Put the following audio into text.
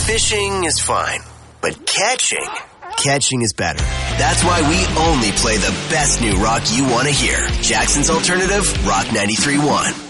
Fishing is fine, but catching is better. That's why we only play the best new rock you want to hear. Jackson's Alternative, Rock 93.1.